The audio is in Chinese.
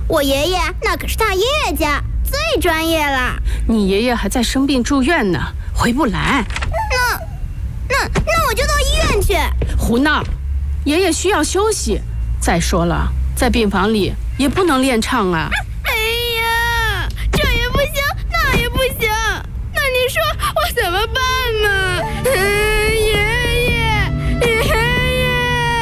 我爷爷那可是大音乐家，最专业了。 你爷爷还在生病住院呢，回不来。 那我就到医院去。 胡闹，爷爷需要休息。再说了，在病房里也不能练唱啊。